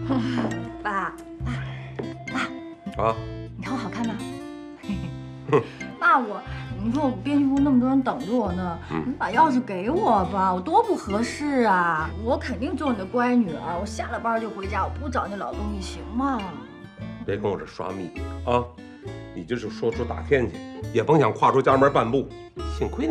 爸， 啊， 你看我好看吗？爸，你说我们编辑部那么多人等着我呢，你把钥匙给我吧，我多不合适啊！我肯定做你的乖女儿，我下了班就回家，我不找那老东西行吗？ 别跟我这耍秘密啊！你就是说出大天去，也甭想跨出家门半步。幸亏